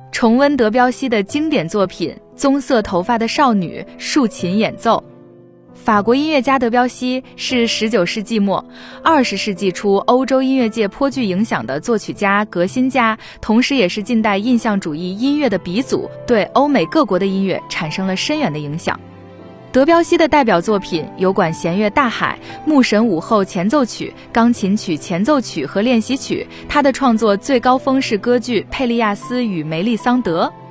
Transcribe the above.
重温德彪西的经典作品《棕色头发的少女》竖琴演奏。法国音乐家德彪西是19世纪末、20世纪初欧洲音乐界颇具影响的作曲家、革新家，同时也是近代印象主义音乐的鼻祖，对欧美各国的音乐产生了深远的影响。德彪西的代表作品有管弦乐大海、牧神午后前奏曲、钢琴曲前奏曲和练习曲。他的创作最高峰是歌剧《佩利亚斯与梅利桑德》。